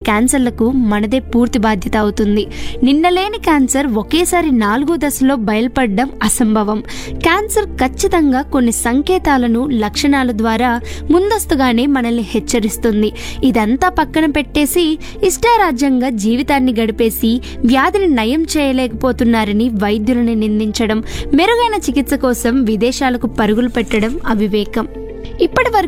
క్యాన్సర్లకు మనదే పూర్తి బాధ్యత అవుతుంది. నిన్నలేని క్యాన్సర్ ఒకేసారి 4 దశలో బయలుపడడం అసంభవం. క్యాన్సర్ ఖచ్చితంగా కొన్ని సంకేతాలను, లక్షణాల ద్వారా ముందస్తుగానే మనల్ని హెచ్చరిస్తుంది. ఇదంతా పక్కన పెట్టేసి ఇష్టారాజ్యంగా జీవితాన్ని గడిపేసి వ్యాధిని నయం చేయలేకపోతున్నారని వైద్యులను నిందించడం, మెరుగైన చికిత్స కోసం విదేశాలకు పరుగులు పెట్టడం అవివేకం. ఇప్పటి